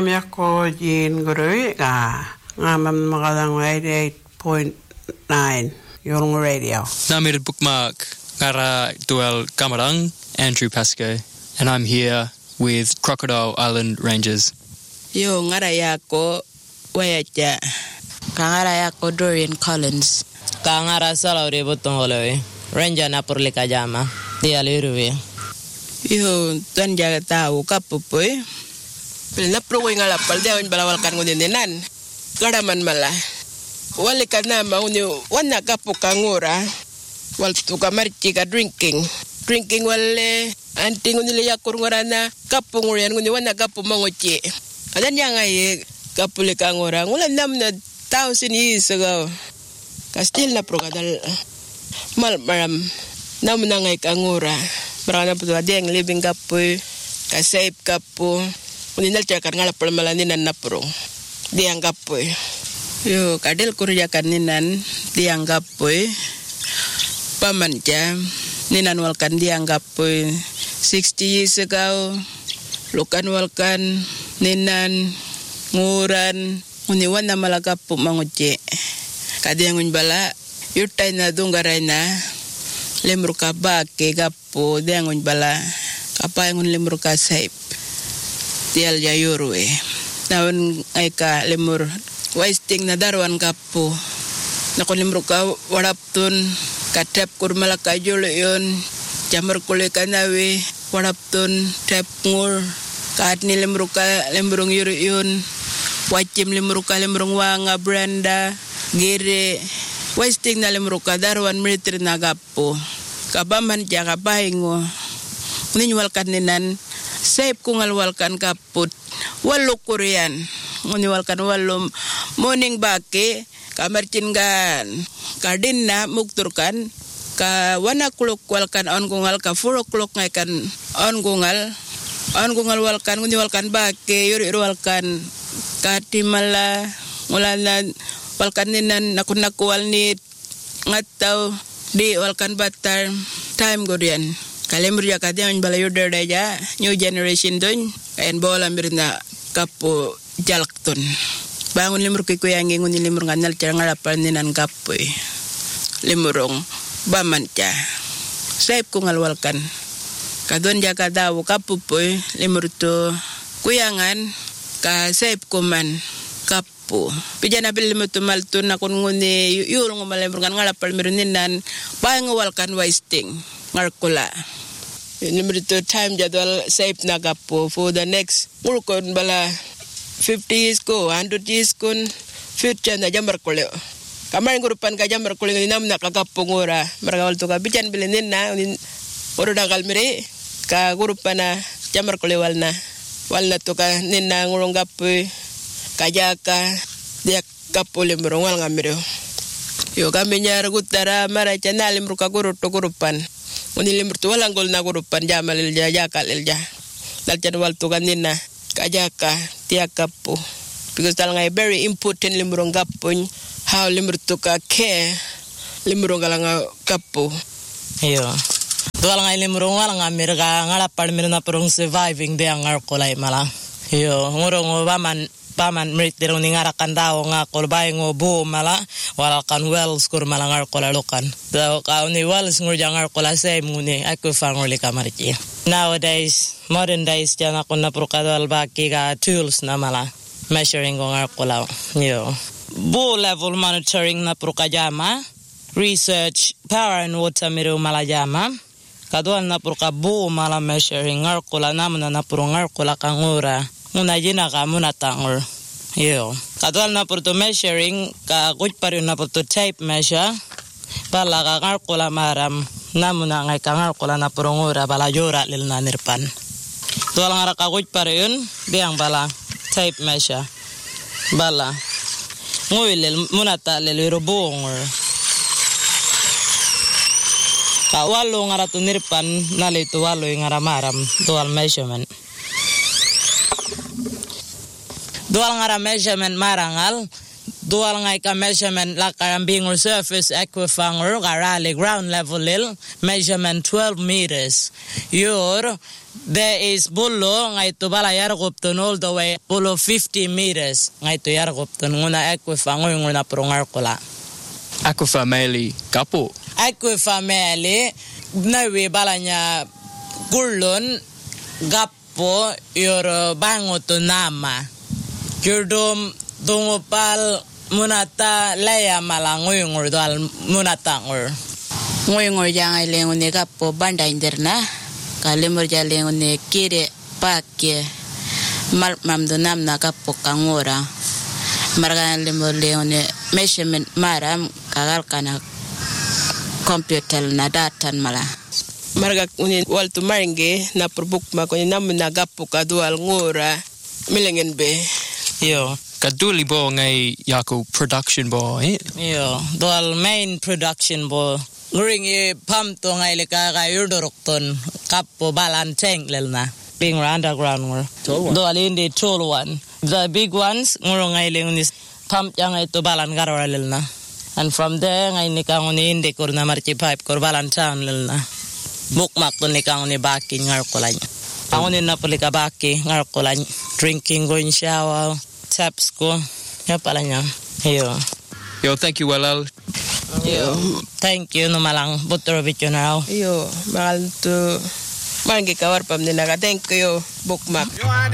ko Jean Guru ngamam makadang 88.9 yung radio. Namir bookmark ngara duel Kamarang, Andrew Pascoe, and I'm here with Crocodile Island Rangers. Yo ngara ko Wayacha. Kangara ko Dorian Collins. Kangara Salauri Butongoloe. Ranger Napurli Kajama. Dia Liruvi. Yo tan jaga tahu kapupoy. Pila pro ngala pal dia balawal kan nguninan. Garaman malah. Wali kana mauni wana kapu kangura. Wal tu kamarci ka drinking wale anting nguni yakur ngorana kapu ngurian nguni wana kapu mangoci. Adan yang ay kapu le kangura ngulan namna 1,000 years ago. Kastil na pro kadal maram namna ngay kangura. Barana puto adeng living kapu ka save kapu. Uninal cakar ngala palmalaninan na pro. Diang kapu. Yo kadel kurya kaninan diang kapu. Pamanja ninan walkan dianggap 60 years ago lukan walkan ninan nguran uniwan na malagap po manguji kadiangun bala yutay na dunggaray na limro ka baki gapo diangun bala kapayangun limro ka saip tial yayurwe naon ay ka limur wasting na darwan kapo nakon limro ka waraptun katap kurmala kajol yon jamar kule kanawe warapton tap ngur kat ni lembrung yon wajim lembrung wanga branda gere wasting na lemruka darwan militer nagapo kabaman jaga baingo ninyual kaninan saip kungalwalkan kaput walu korean niwalkan walum morning bake kamarcin gan kadin na mukturkan ka wana kuluk walkan on gungal ka 4 o'clock ngay kan on gungal walkan ngundi walkan bake yuri walkan katimala mulana walkan ninan nakunakual ni ngataw di walkan batar time godian kalemur ya kadian balayo derja new generation don kayan bola mirna kapo jalakton bangun limur kikuyangi nguni limur nganal cara ngalapal ninan kapoy limurong bamanca saip ko ngalwalkan kadon jaka daw kapupoy limur to kuyangan ka saip ko man kapo pijana bil limur to maltun akon nguni yurong malimur ngalapal mirninan bayangwalkan wasting ngarkula limur to time jadwal saip na kapo for the next urkon bala 50 years ko, 100 years ko, future na jamar kuleo. Kamarin grupan ka jamar kuleo ni namna kakapungura. Maragawal to ka bican bilinin na oro dakal mire ka grupan na jamar kuleo walna to ka ninna ngurong kapoy kajaka dia kapule murong wal ngamiro. Yo kami nyar gutara mara chana limru ka guru to grupan. Uni limru to walang gol na grupan jamal ilja jakal ilja. Dal wal to ka ninna kajaka tiak kapo because talangay very important limurong kapon how limur to ka care limurong galanga kapo iyo talangay limurong walang amirga ngalapal mirna perung surviving de angar kolay mala iyo ngurong paman meritirong ni ngarakan daw nga kolbay ngo bu mala walakan wells kur malangar kolalukan daw ka ni wells ngur jangar kolasay nguni aku fangoli kamariki nowadays modern days jana kunna prokadal baki ga tools na mala measuring ngar kola yo bu level monitoring na prokajama research power and water miru malajama kadwal na prokabu mala measuring ngar kola namna na prongar kola kangura muna jina ka muna tangor yo kadwal na pro to measuring ka kuj pare na pro to tape measure pala ka ngar kola maram namuna ngai ka ngar kola na prongora bala jora lil na nirpan dwal ngar ka kuj pare yun biang bala tape measure bala nguilil muna ta lil robongor ka walo ngara to nirpan nalito walo ngara maram dwal measurement dual ngara measurement marangal dual ngai ka measurement la karambing surface aquifer garali ground level lil measurement 12 meters your there is bullo ngay to bala yargopton all the way bullo 50 meters ngay to yargopton nguna aquifer nguna prongarkola. Aquifer meli kapo. Aquifer meli nawi balanya gullon gappo yor bango to nama. Yurdom dungopal munata laya malanguyngor dal munatangor. Ngoy yang ay lengon ni kapo banda interna kalimor ja lengon ni kire pakke mal mam do nam na kapo kangora margan limor lengon ni measurement maram kagal kana computer na datan mala marga uni waltu maringe na probuk ma ko ni nam na kapo kadual ngora milengen be Yo Kaduli bo ngay yako production bo yo dual main production bo Nguringi pump to ngay lika kayo dorokton kapo balan tank lelna being underground ngor do alin the tall one the big ones ngoro ngay ling pump yang ito balan garora lelna and from there ngay nikang ni indi kor na marchi pipe kor balan town lelna bukmak to nikang ni baki ngar kolany angonin na pulika baki ngar kolany drinking going shower taps ko ya pala nya Yo, thank you, Walal. yo thank you no malang butro video now yo mahal to mangi kawar pam ni naga thank you bukmak